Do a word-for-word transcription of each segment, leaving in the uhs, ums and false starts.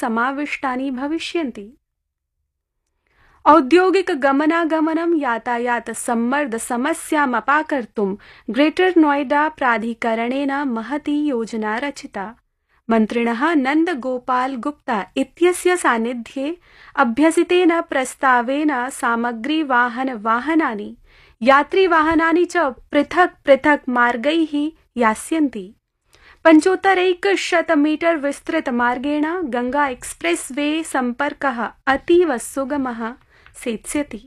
समाविष्टानि भविष्यन्ति। औद्योगिक गमनागमनं यातायात सम्मर्द समस्याम् अपाकर्तुं ग्रेटर नोएडा प्राधिकरणेन महती योजना रचिता। मन्त्रिणः नन्दगोपाल गुप्ता इत्यस्य सान्निध्ये अभ्यसितेन प्रस्तावेन सामग्रीवाहन वाहनानि यात्रिवाहनानि च पृथक् पृथक् मार्गैः यास्यन्ति। पञ्चोत्तरैकशत मीटर विस्तृत मार्गेण गंगा एक्सप्रेस वे सम्पर्कः अतीव सुगमः सेत्स्यति।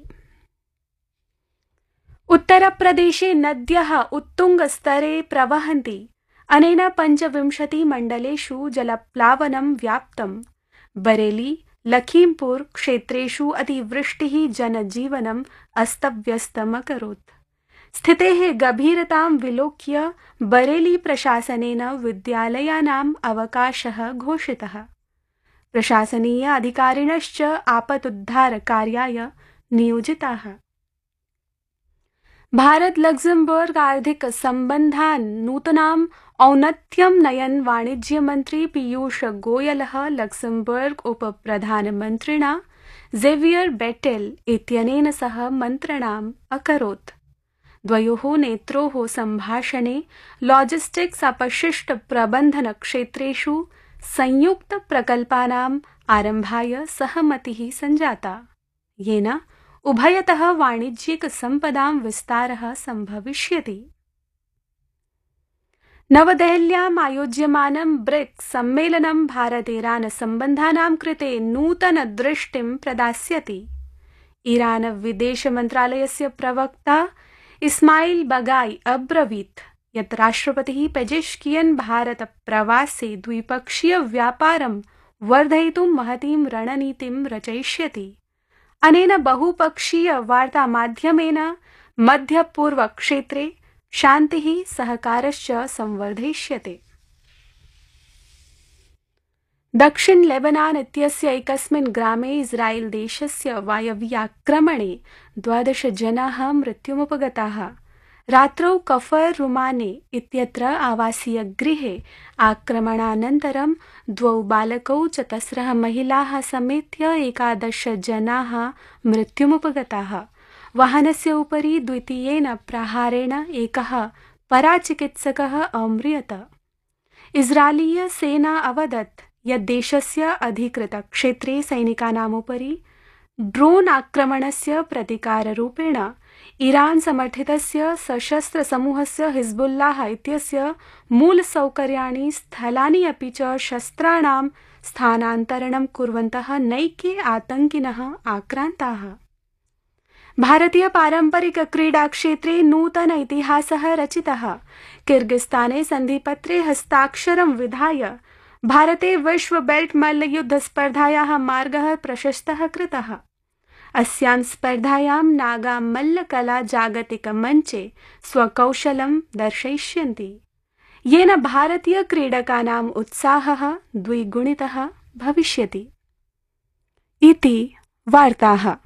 उत्तरप्रदेशे नद्यः उत्तुङ्गस्तरे प्रवहन्ति। अनेन पञ्चविंशति मण्डलेषु जलप्लावनं व्याप्तम्। बरेली लखीमपुर क्षेत्रेषु अतिवृष्टिः जनजीवनम् अस्तव्यस्तमकरोत्। स्थितेः गभीरतां विलोक्य बरेली प्रशासनेन विद्यालयानाम् अवकाशः घोषितः। प्रशासनीय अधिकारिणश्च आपदुद्धारकार्याय नियोजिताः। भारत लक्ज़मबर्ग आर्थिक सम्बन्धान् नूतनाम् औन्नत्यं नयन् वाणिज्यमन्त्री पीयूष गोयलः लक्ज़मबर्ग उपप्रधानमन्त्रिणा ज़ेवियर बेटेल इत्यनेन सह मन्त्रणाम् अकरोत्। द्वयोः नेत्रोः सम्भाषणे लॉजिस्टिक्स अपशिष्ट प्रबन्धन क्षेत्रेषु संयुक्त प्रकल्पानाम् आरम्भाय सहमतिः सञ्जाता, येन उभयतः वाणिज्यिक सम्पदां विस्तारः सम्भविष्यति। नवदेहल्याम् आयोज्यमानं ब्रिक्स सम्मेलनं भारत ईरान सम्बन्धानां कृते नूतन दृष्टिं प्रदास्यति। ईरान विदेश मन्त्रालयस्य प्रवक्ता इस्माइल बगाई अब्रवीत् यत् राष्ट्रपतिः पेजेश्कियन् भारत प्रवासे द्विपक्षीय व्यापारं वर्धयितुं महतीं रणनीतिं रचयिष्यति। अनेन बहुपक्षीय वार्तामाध्यमेन मध्यपूर्व क्षेत्रे शान्तिः सहकारश्च संवर्धयिष्यते। दक्षिण लेबनान इत्यस्य एकस्मिन् ग्रामे इस्राएल देशस्य वायव्याक्रमणे द्वादश जनाः मृत्युमुपगताः। रात्रौ कफर रुमाने इत्यत्र आवासीय गृहे आक्रमणानन्तरं द्वौ बालकौ चतस्रः महिलाः समेत्य एकादश जनाः मृत्युमुपगताः। वाहनस्य उपरि द्वितीयेन प्रहारेण एकः पराचिकित्सकः अम्रियत। इस्राएलीय सेना अवदत् यत् देशस्य अधिकृतक्षेत्रे सैनिकानामुपरि ड्रोन आक्रमणस्य प्रतिकाररूपेण ईरान समर्थितस्य सशस्त्रसमूहस्य हिजबुल्लाह इत्यस्य मूलसौकर्याणि स्थलानि अपि च शस्त्राणां स्थानान्तरणं कुर्वन्तः नैके आतङ्किनः आक्रान्ताः। भारतीय पारम्परिक क्रीडा क्षेत्रे नूतन इतिहासः रचितः। किर्गिस्ताने सन्धिपत्रे हस्ताक्षरं विधाय भारते विश्व बेल्ट मल्लयुद्ध स्पर्धायाः मार्गः प्रशस्तः कृतः। अस्यां स्पर्धायां नागा मल्लकला जागतिक मञ्चे स्वकौशलं दर्शयिष्यन्ति, येन भारतीय क्रीडकानाम् उत्साहः द्विगुणितः भविष्यति। इति वार्ताः।